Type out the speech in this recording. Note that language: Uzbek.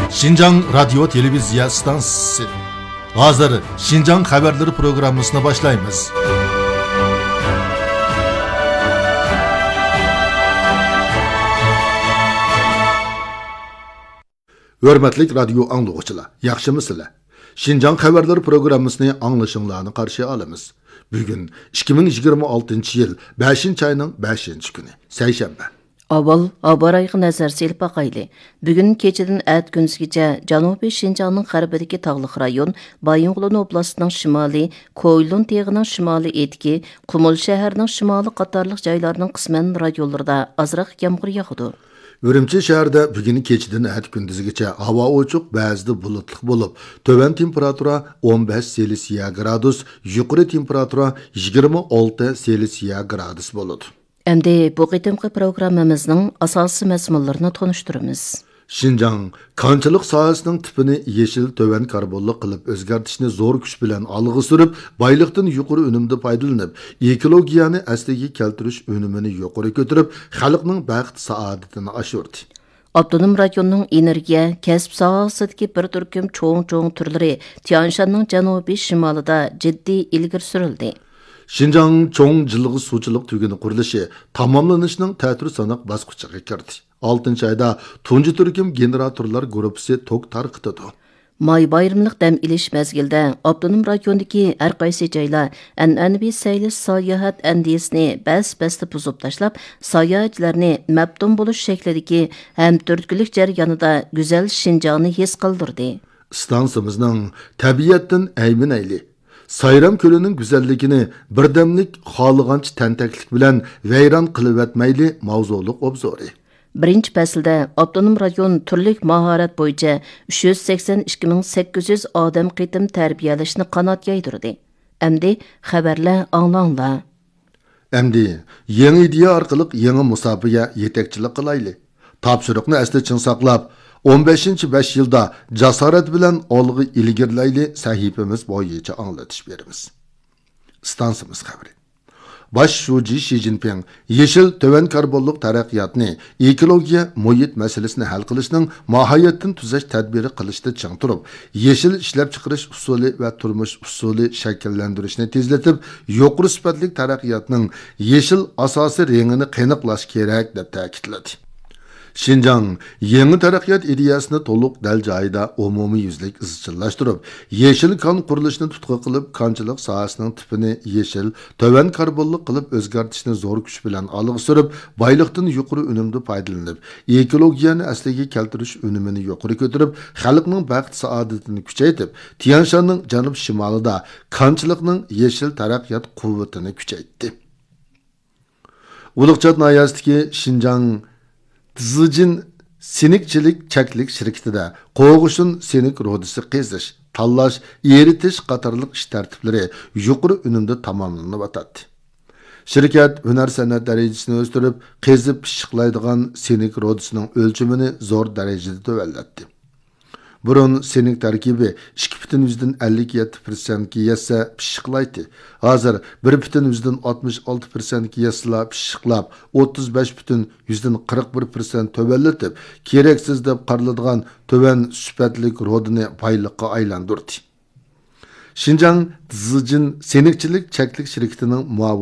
Şinjan Radyo Televizya Stansiyası. Hazır Şinjan Haberleri programmasına başlayınız. Hürmetlik radyo anlıqçılar, yaxşımısınızlar? Şinjan Haberleri programmasını anlaşılığını karşıya alımız. Bugün 2026 yıl 5. ayının 5. günü, seyşembe. Avval haber ayıqı nəzər selib baxaylı. Bugün keçidin ət günsügəcə Janubi Şinjanның qərbidəki tağlıq rayon, Bayınqulun oblastının şimali, Koylun teğinin şimali etki, Qumul şəhərinin şimali qatarlıq caylarının qismən rayonlarda azraq yağmur yağıdı. Ürümçi şəhərdə bugün keçidin ət gündüzgəcə hava oçuq, bəzida bulutluq bo'lib, tövən temperatura 15 Selsiya gradus, yuqori temperatura 26 Selsiya gradus bo'ladi. Әмді bu qitimqi programmamızның asası məzmunlarını tonuşturumuz. Şinjan kançılık sahasının tipini yeşil tövən karbonluq qılıb özgərtişini zor güç bilan alğı sürüb, baylıqdan yuqori önümdə faydalanıb, ekologiyani asliga keltirish önümünü yuqori götürüb, xalqning baxt saadetini aşırdı. Abdunum rayonunun energiya, kəsb sahasıdaki bir türküm çoğun türləri Tianshanның janubi şimalida ciddi ilgir sürüldü. Şinjan çoğun jilg'i suçılık tügünü qurilishi tamamlanışının tətür sanaq basqıçıga kirdi. 6. ayda tunji türküm generatorlar gruppasi tok tarqıtıdı. May bayramlıq dəm iliş məzgildə Abdunum rayonundakı hər qaysı joylar ənənəvi saylı sayohat əndiyesini bəs-bəsdə buzub taşlab, sayohatçılarni məbdun buluş şəklidəki həm türkülük jarayonida güzel Şinjanı his qıldırdı. Stansımızның təbiyyətdən aymin ayli. Sayram kölünün güzelligini birdemlik xalığanç tenteklik bilen veyran qılıp etmeyli mavzuluq obzori. Birinci pəsildə Abdunum rayon türlük maharat boyunca 382.800 adam qitim tərbiyələşini qanat yaydırdı. Əmdi xəbərlər anlanla. Əmdi yeni ideya arqılıq yeni musabiqə yetekçilik qılaylı. Tapşırıqni əsli çın saqlab 15. 5 yılda casaret bilen olğu ilgirlaylı sahibimiz boyunca anlatış verimiz. Stansımız xəbri. Baş şuji Xi Jinping yeşil tövən karbonluq taraqqiyatni, ekologiya, muhit meselesini hal qilishning mohiyatdan tuzash tadbiri qilishda ching turib, yeşil ishlab chiqarish usuli va turmush usuli shakllantirishni tezlatib, yuqori sifatli taraqqiyotning yeşil asosiy rengini qaniqlash kerak deb ta'kidladi. Şinjan yeni taraqqiyot ideyasini to'liq dal joyida umumiy yuzlik izchillashtirib, yeşil kon qurilishini tutqi qilib, konchilik sohasining tipini yeşil, tövən karbonli qilib o'zgartishni zo'r kuch bilan olg'a surib, boyliqdan yuqori unumda foydalanib, ekologiyani asliga keltirish unumini yuqori ko'tarib, xalqning baxt saodatini kuchaytirib, Tianshanning janub shimolida konchilikning yeşil taraqqiyot quvvatini kuchaytirdi. Ulug'chat noyasidagi Şinjan Tizijin senikçilik çəklik şirketida qoğuşun senik rodisi qezish, tanlash, eritish qatorliq ish tartiblari yuqori unumda tamomlanib atadi. Şirket hunar san'at darajasini o'stirib, qezib pishiqlaydigan senik rodisining o'lchimini zo'r darajada to'vallatdi. Burun senik tarkibi 2,57% yassa pishiqlaydi. Hozir 1,66% yassala pishiqlab, 35,41% tövallatib, keraksiz deb qaraladigan tövən sifatlik rodini bayliqqa aylantirdi. Şinjan Tizijin senikçilik çəklik şirketining